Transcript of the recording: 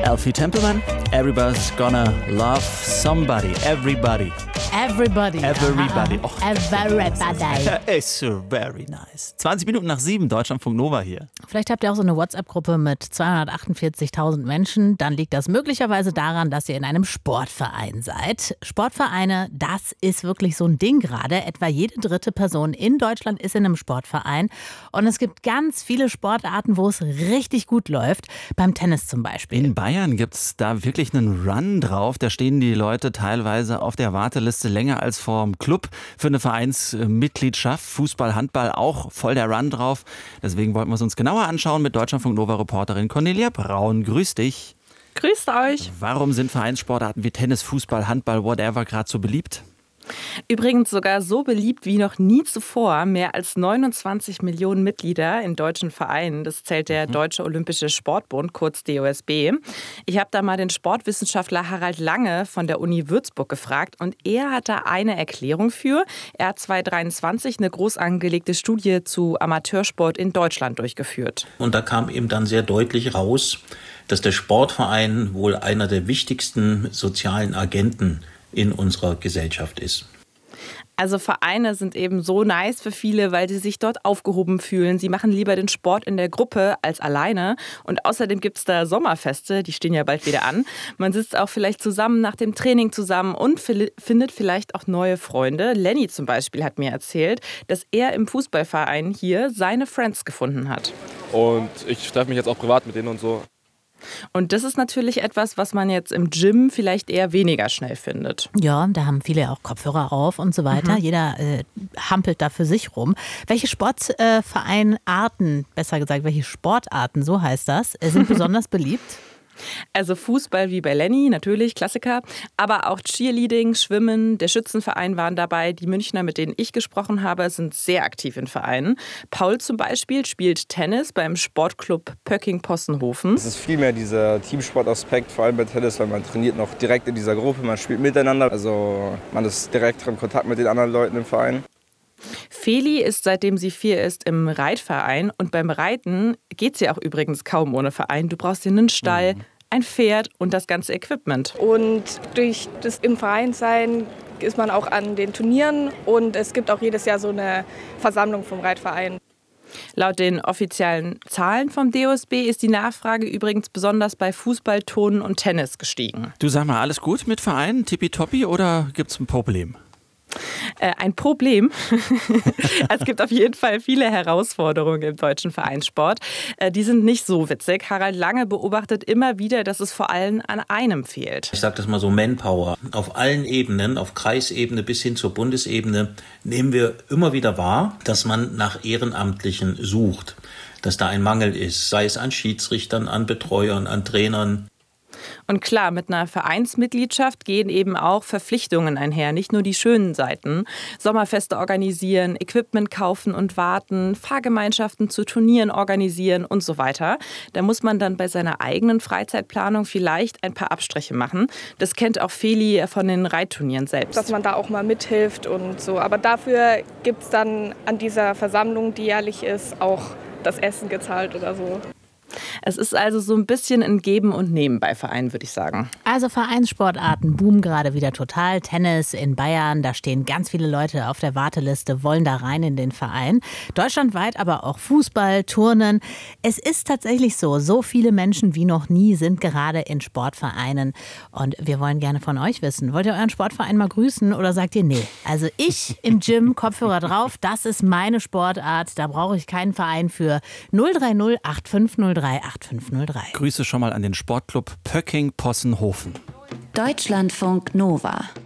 Elfie Templeman, Everybody's Gonna Love Somebody. Everybody. Everybody. Everybody. Oh, everybody. It's so very nice. 20 Minuten nach 7, Deutschlandfunk Nova hier. Vielleicht habt ihr auch so eine WhatsApp-Gruppe mit 248.000 Menschen. Dann liegt das möglicherweise daran, dass ihr in einem Sportverein seid. Sportvereine, das ist wirklich so ein Ding gerade. Etwa jede dritte Person in Deutschland ist in einem Sportverein. Und es gibt ganz viele Sportarten, wo es richtig gut läuft. Beim Tennis zum Beispiel. In Bayern gibt es da wirklich einen Run drauf. Da stehen die Leute teilweise auf der Warteliste länger als vorm Club für eine Vereinsmitgliedschaft. Fußball, Handball auch voll der Run drauf. Deswegen wollten wir es uns genauer anschauen mit Deutschlandfunk Nova-Reporterin Cornelia Braun. Grüß dich. Grüßt euch. Warum sind Vereinssportarten wie Tennis, Fußball, Handball, whatever gerade so beliebt? Übrigens sogar so beliebt wie noch nie zuvor. Mehr als 29 Millionen Mitglieder in deutschen Vereinen. Das zählt der Deutsche Olympische Sportbund, kurz DOSB. Ich habe da mal den Sportwissenschaftler Harald Lange von der Uni Würzburg gefragt. Und er hat da eine Erklärung für. Er hat 2023 eine groß angelegte Studie zu Amateursport in Deutschland durchgeführt. Und da kam eben dann sehr deutlich raus, dass der Sportverein wohl einer der wichtigsten sozialen Agenten in unserer Gesellschaft ist. Also Vereine sind eben so nice für viele, weil sie sich dort aufgehoben fühlen. Sie machen lieber den Sport in der Gruppe als alleine. Und außerdem gibt es da Sommerfeste, die stehen ja bald wieder an. Man sitzt auch vielleicht zusammen nach dem Training zusammen und findet vielleicht auch neue Freunde. Lenny zum Beispiel hat mir erzählt, dass er im Fußballverein hier seine Friends gefunden hat. Und ich treffe mich jetzt auch privat mit denen und so. Und das ist natürlich etwas, was man jetzt im Gym vielleicht eher weniger schnell findet. Ja, da haben viele auch Kopfhörer auf und so weiter. Jeder hampelt da für sich rum. Welche Sportvereinarten, besser gesagt, welche Sportarten, so heißt das, sind besonders beliebt? Also Fußball wie bei Lenny, natürlich, Klassiker. Aber auch Cheerleading, Schwimmen, der Schützenverein waren dabei. Die Münchner, mit denen ich gesprochen habe, sind sehr aktiv in Vereinen. Paul zum Beispiel spielt Tennis beim Sportclub Pöcking-Possenhofen. Es ist viel mehr dieser Teamsportaspekt, vor allem bei Tennis, weil man trainiert noch direkt in dieser Gruppe, man spielt miteinander. Also man ist direkt in Kontakt mit den anderen Leuten im Verein. Feli ist, seitdem sie 4 ist, im Reitverein. Und beim Reiten geht es ja auch übrigens kaum ohne Verein. Du brauchst dir einen Stall, ein Pferd und das ganze Equipment. Und durch das im Verein sein ist man auch an den Turnieren. Und es gibt auch jedes Jahr so eine Versammlung vom Reitverein. Laut den offiziellen Zahlen vom DOSB ist die Nachfrage übrigens besonders bei Fußball, Turnen und Tennis gestiegen. Du, sag mal, alles gut mit Vereinen, tippitoppi, oder gibt's ein Problem? Ein Problem. Es gibt auf jeden Fall viele Herausforderungen im deutschen Vereinssport. Die sind nicht so witzig. Harald Lange beobachtet immer wieder, dass es vor allem an einem fehlt. Ich sage das mal so, Manpower. Auf allen Ebenen, auf Kreisebene bis hin zur Bundesebene, nehmen wir immer wieder wahr, dass man nach Ehrenamtlichen sucht. Dass da ein Mangel ist, sei es an Schiedsrichtern, an Betreuern, an Trainern. Und klar, mit einer Vereinsmitgliedschaft gehen eben auch Verpflichtungen einher, nicht nur die schönen Seiten. Sommerfeste organisieren, Equipment kaufen und warten, Fahrgemeinschaften zu Turnieren organisieren und so weiter. Da muss man dann bei seiner eigenen Freizeitplanung vielleicht ein paar Abstriche machen. Das kennt auch Feli von den Reitturnieren selbst. Dass man da auch mal mithilft und so. Aber dafür gibt es dann an dieser Versammlung, die jährlich ist, auch das Essen gezahlt oder so. Es ist also so ein bisschen ein Geben und Nehmen bei Vereinen, würde ich sagen. Also Vereinssportarten boomen gerade wieder total. Tennis in Bayern, da stehen ganz viele Leute auf der Warteliste, wollen da rein in den Verein. Deutschlandweit aber auch Fußball, Turnen. Es ist tatsächlich so viele Menschen wie noch nie sind gerade in Sportvereinen. Und wir wollen gerne von euch wissen, wollt ihr euren Sportverein mal grüßen oder sagt ihr, nee, also ich im Gym, Kopfhörer drauf, das ist meine Sportart, da brauche ich keinen Verein für. 030 8503 8503. Grüße schon mal an den Sportclub Pöcking-Possenhofen. Deutschlandfunk Nova.